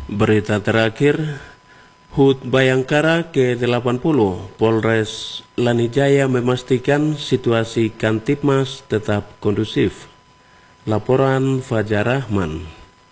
Berita terakhir, HUT Bayangkara ke-80, Polres Lanijaya memastikan situasi Kamtibmas tetap kondusif. Laporan Fajar Rahman.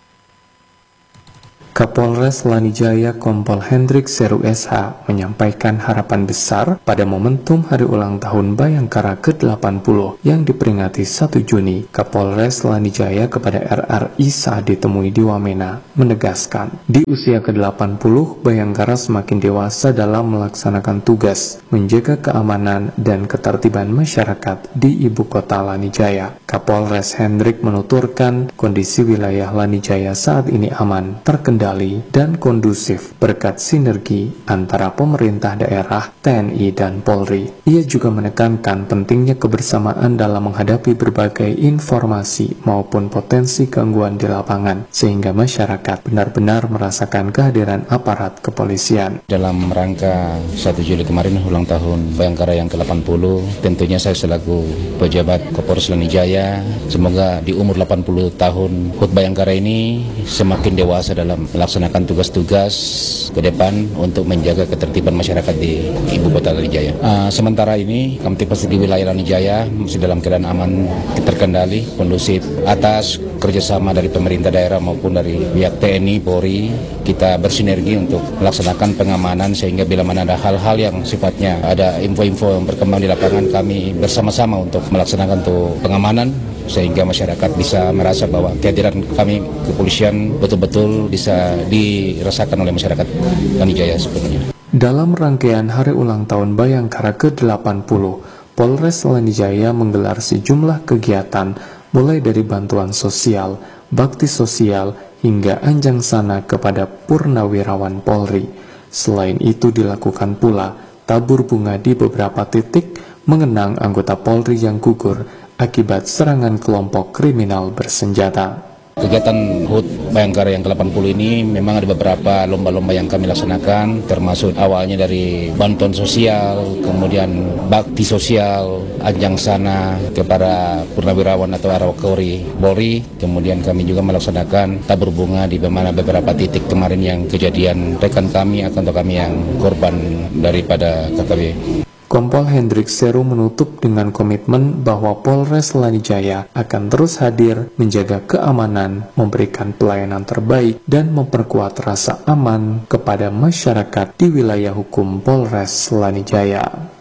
Kapolres Lanijaya Kompol Hendrik Seru SH menyampaikan harapan besar pada momentum hari ulang tahun Bayangkara ke-80 yang diperingati 1 Juni. Kapolres Lanijaya kepada RRI saat ditemui di Wamena menegaskan, di usia ke-80 Bayangkara semakin dewasa dalam melaksanakan tugas menjaga keamanan dan ketertiban masyarakat di ibu kota Lanijaya. Kapolres Hendrik menuturkan kondisi wilayah Lanijaya saat ini aman, terkendali dan kondusif berkat sinergi antara pemerintah daerah, TNI, dan Polri. Ia juga menekankan pentingnya kebersamaan dalam menghadapi berbagai informasi maupun potensi gangguan di lapangan, sehingga masyarakat benar-benar merasakan kehadiran aparat kepolisian. Dalam rangka 1 Juli kemarin ulang tahun Bayangkara yang ke-80, tentunya saya selaku pejabat Kapolres Lanijaya, semoga di umur 80 tahun HUT Bayangkara ini semakin dewasa dalam melaksanakan tugas-tugas ke depan untuk menjaga ketertiban masyarakat di ibu kota Lanijaya. Sementara ini Kamtibmas di wilayah Lanijaya masih dalam keadaan aman, terkendali, kondusif. Atas kerjasama dari pemerintah daerah maupun dari pihak TNI, Polri, kita bersinergi untuk melaksanakan pengamanan sehingga bila mana ada hal-hal yang sifatnya ada info-info yang berkembang di lapangan, kami bersama-sama untuk melaksanakan pengamanan sehingga masyarakat bisa merasa bahwa kehadiran kami kepolisian betul-betul bisa dirasakan oleh masyarakat Lanijaya sepenuhnya. Dalam rangkaian hari ulang tahun Bayangkara ke-80, Polres Lanijaya menggelar sejumlah kegiatan mulai dari bantuan sosial, bakti sosial, hingga anjang sana kepada purnawirawan Polri. Selain itu dilakukan pula tabur bunga di beberapa titik mengenang anggota Polri yang gugur akibat serangan kelompok kriminal bersenjata. Kegiatan HUT Bayangkara yang ke-80 ini memang ada beberapa lomba-lomba yang kami laksanakan, termasuk awalnya dari bantuan sosial, kemudian bakti sosial, anjang sana kepada purnawirawan atau Polri, kemudian kami juga melaksanakan tabur bunga di mana beberapa titik kemarin yang kejadian rekan kami atau kami yang korban daripada KKB. Kompol Hendrik Seru menutup dengan komitmen bahwa Polres Lanijaya akan terus hadir menjaga keamanan, memberikan pelayanan terbaik, dan memperkuat rasa aman kepada masyarakat di wilayah hukum Polres Lanijaya.